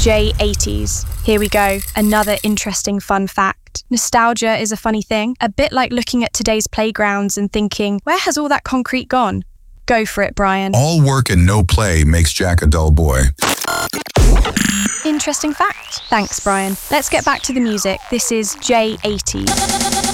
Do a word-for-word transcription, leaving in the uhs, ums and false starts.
J eighties. Here we go, another interesting fun fact. Nostalgia is a funny thing, a bit like looking at today's playgrounds and thinking, where has all that concrete gone? Go for it, Brian. All work and no play makes Jack a dull boy. Interesting fact. Thanks, Brian. Let's get back to the music. This is J eighties.